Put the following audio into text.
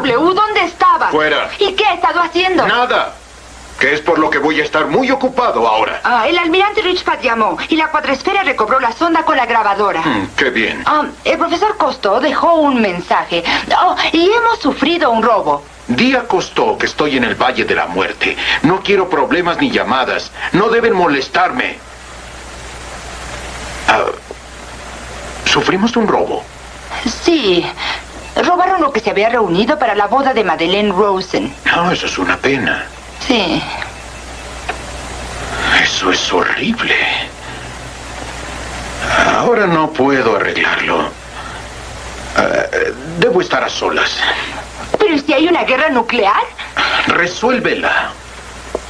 W, ¿dónde estabas? Fuera. ¿Y qué ha estado haciendo? Nada. Que es por lo que voy a estar muy ocupado ahora. El almirante Richpat llamó y la cuadresfera recobró la sonda con la grabadora. Qué bien. El profesor Cousteau dejó un mensaje. Y hemos sufrido un robo. Di a Cousteau que estoy en el Valle de la Muerte. No quiero problemas ni llamadas. No deben molestarme. ¿Sufrimos un robo? Sí. Robaron lo que se había reunido para la boda de Madeleine Rosen. No, eso es una pena. Sí. Eso es horrible. Ahora no puedo arreglarlo. Debo estar a solas. ¿Pero si hay una guerra nuclear? Resuélvela.